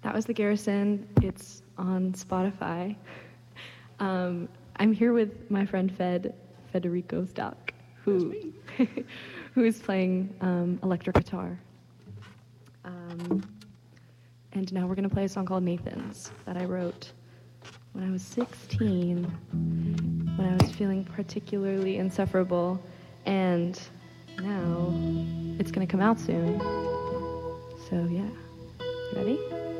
That was The Garrison. It's on Spotify. I'm here with my friend Federico Stock, who is playing electric guitar. And now we're going to play a song called Nathan's that I wrote when I was 16, when I was feeling particularly insufferable, and now it's going to come out soon. So yeah, you ready?